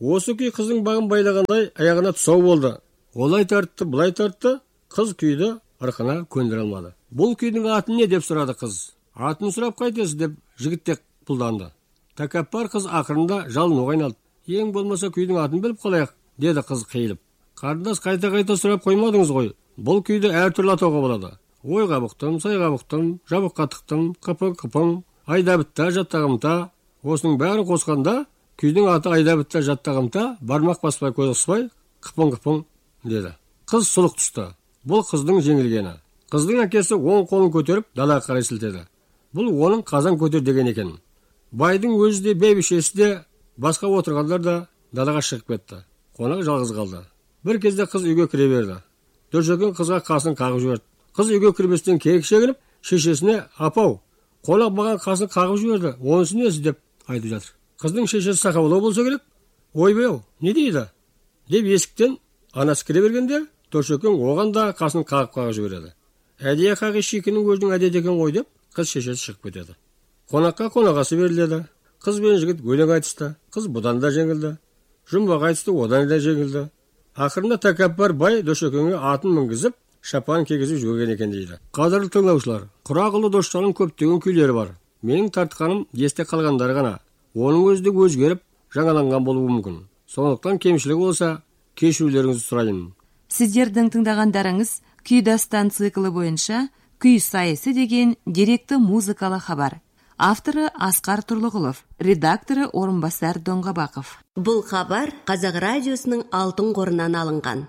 Осы күй қыздың бағын байлағандай аяғына тұсау болды. Олай тартты, бұлай тартты, қыз күйді ырқына көндіре алмады. Бұл күйдің атын не деп сұрады қыз? Атын сұрап қайтесіз деп жігіттек бұлданды. Тәкаппар қыз ақырында жалынуға айналды. Ең болмаса күйдің атын біліп қалайық, деді қыз қиылып. Қарындас, қайта-қайта сұрап қоймадыңыз ғой. Бұл күйді әртүрлі атауға болады. Ойға бұқтым, сайға бұқтым, жабыққа тықтым, қыпың-қыпың, айда бітті жаттағымта. Осының бәрін қосқанда күйдің аты айда бітті жаттағымта, бармақ баспай көз қыспай, қыпың-қыпың деді. Қыз сұлық түсті. Бұл қыздың жеңілгені. Қыздың әкесі оң қолын көтеріп далаға қарай сілтеді. Бұл оның қазан көтер деген екен. Байдың өзі де, бәйбішесі де, басқа отырғандар да далаға шығып кетті. Қонақ жалғыз қалды. Бір кезде қыз үйге кіре берді. Дөржекең қызға қасын қағып жіберді. Қыз үйге кірместен кек шегініп, шешесіне: "Апау, қонақ маған қасын қағып жіберді. Онысы несі?" деп айтып жатыр. Қыздың шешесі сақаулау болса керек. "Ойбай-ау, не дейді?" деп есіктен анасы кіре бергенде, Дөржекең оған да қасын қағып жібереді. "Әдейі қағи шикінің өзінің әдеті екен ғой" деп қыз шешесі шығып кетеді. Қонаққа қонағасы беріледі. Қыз бен жігіт өлең айтысты. Қыз бұдан да жеңілді. Жұмбақ айтысты, одан да жеңілді. Ақырында тәкаппар бай Дөржекеңе атын мінгізіп, шапан кигізіп жіберген екен дейді. Қадірлі тыңдаушылар, Құрағұлы Досжанның көптеген күйлері бар. Менің тартқаным есте қалғандары ғана. Оның өзі де өзгеріп, жаңаланған болуы мүмкін. Сондықтан кемшілігі болса, кешірулеріңізді сұраймын. Сіздердің тыңдағандарыңыз күй дастан циклы бойынша "Күй сайысы" деген деректі музыкалы хабар. Авторы Асқар Тұрлығұлов, редакторы Орынбасар Доңғабақов. Бұл хабар Қазақ радиосының алтын қорынан алынған.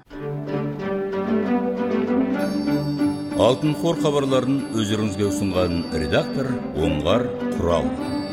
Алтын қор хабарларын өздеріңізге ұсынған редактор Оңғар Құрал.